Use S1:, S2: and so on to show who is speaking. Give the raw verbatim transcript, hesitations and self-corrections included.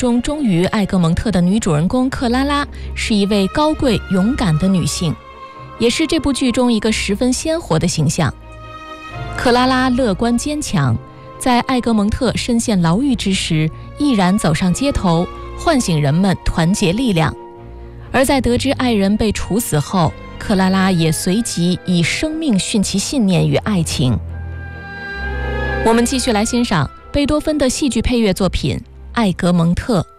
S1: 中忠于艾格蒙特的女主人公克拉拉是一位高贵勇敢的女性，也是这部剧中一个十分鲜活的形象。克拉拉乐观坚强，在艾格蒙特身陷牢狱之时，毅然走上街头，唤醒人们团结力量。而在得知爱人被处死后，克拉拉也随即以生命殉其信念与爱情。我们继续来欣赏贝多芬的戏剧配乐作品《艾格蒙特》。